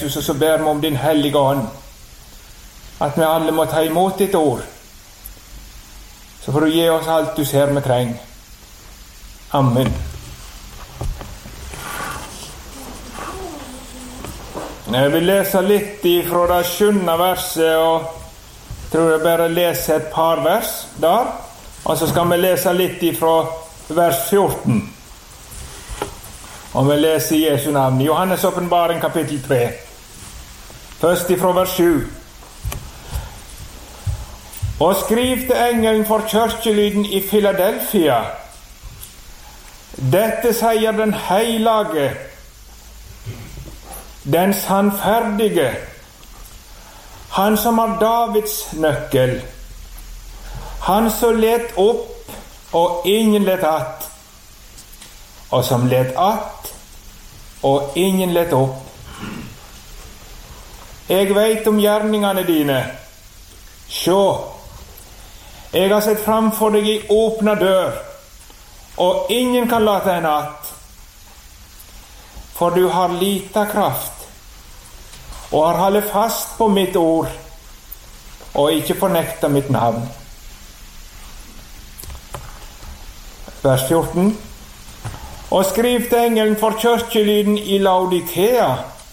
Jesus, og så ber vi om din hellige ånd, at vi alle må ta imot ditt ord. Så får du gi oss alt du ser vi trenger. Amen. Jeg vil lese litt fra det 7. verset, og tror jeg bare leser et par vers der, og så skal vi lese litt fra vers 14. Og vi leser i Jesu navn. Johannes åpenbaring kapittel 3. Først fra vers 7. Og skriv til engelen for kirkelyden i Philadelphia. Dette sier den hellige, den sannferdige, han som har Davids nøkkel, han som let opp og ingen let att, og som let att og ingen let opp. Jeg vet om gjerningene dine. Sjå, jeg har sett framfor deg i åpna dør, og ingen kan late henne att. For du har lita kraft, og har holdt fast på mitt ord, og ikke fornekta mitt navn. Vers 14. Og skriv til engelen for kirkelyden i Laodikea.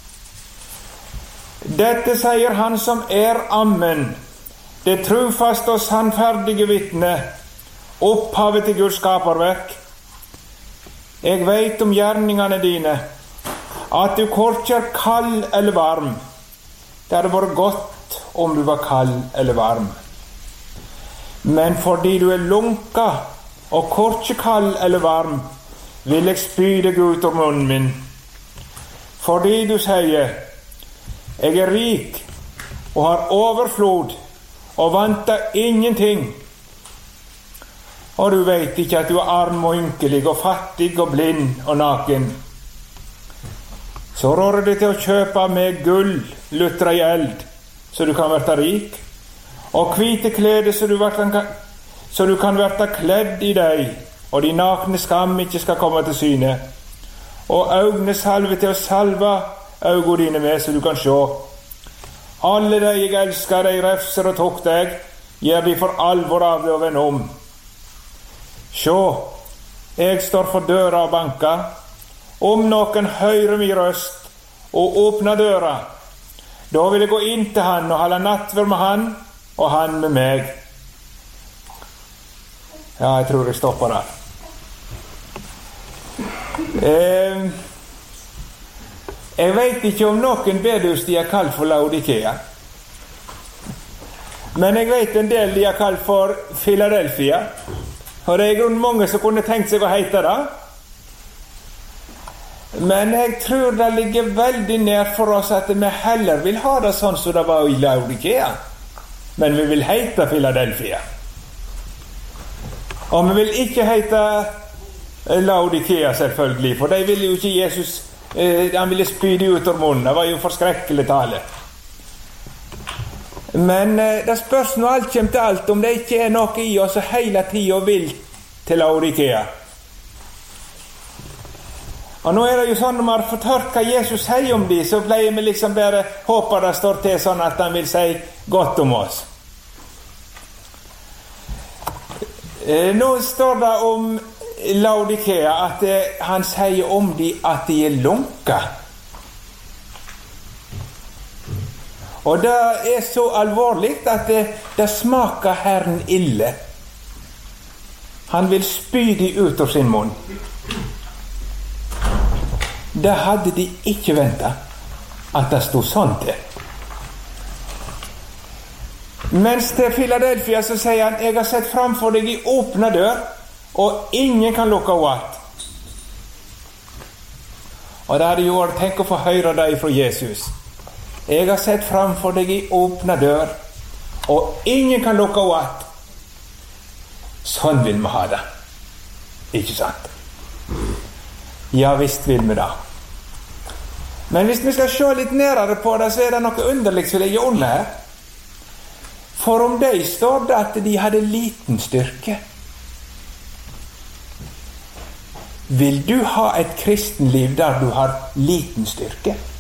Dette sier han som Amen, det trufaste og sannferdige vitne, opphavet til Guds skaperverk. Jeg vet om gjerningene dine, at du korkje er kald eller varm. Det hadde vært godt om du var kald eller varm. Men fordi du er lunka og korkje kald eller varm, vil jeg spy deg ut av munnen min. Fordi du sier, jeg er rik og har overflod og vanter ingenting, og du vet ikke at du er arm og ynkelig og fattig og blind og naken. Så rår det til å kjøpe med gull lutra i eld, så du kan være rik, og hvite klede så du kan være kledd i deg, og de nakne skam ikke skal komme til syne, og øynene salve til å salve øynene dine med, så du kan se. Alle de jeg elsker, de refser og tok deg, gjør de for alvor av det og vend om. Se, jeg står for døra og banker. Om noen hører min røst og åpner døra, da vil jeg gå inn til han og holde nattverd med han, og han med meg. Ja, jeg tror jeg stopper der. Jeg vet ikke om noen bedehus de er kalt for Laodikea, men jeg vet en del de er kalt for Philadelphia, og det er i grunnen mange som kunne tenkt seg å hete det. Men jeg tror det ligger veldig nær for oss at vi heller vil ha det sånn som det var i Laodikea, men vi vil hete Philadelphia. Og vi vil ikke hete Laodikea selvfølgelig, for de ville jo ikke Jesus, han ville spy det ut av munnen. Det var jo forskrekkelig tale. Men det spørs når alt kommer til alt, om det ikke er noe i oss hele tiden vil til Laodikea. Og nå er det jo sånn, når man har fått hørt hva Jesus sier om de, så pleier vi liksom bare håpe det står til sånn at han vil si godt om oss. Nå står det om Laodikea at han sier om de at de er lunka. Og det er så alvorlig at det smaker Herren ille. Han vil spy de ut av sin munn. Det hadde de ikke ventet at det stod sånn til. Mens til Philadelphia så sier han, jeg har sett framfor deg i åpne dør, og ingen kan lukke henne att. Og det hadde jo vært, tenk å få høre det fra Jesus. Jeg har sett framfor deg i åpne dør, og ingen kan lukke henne att. Sånn vil vi ha det. Ikke sant? Ja, visst vil vi det. Men hvis vi skal se litt nærere på det, så er det noe underligt som ligger under her. For om de står det at de hadde liten styrke. Vil du ha et kristenliv der du har liten styrke?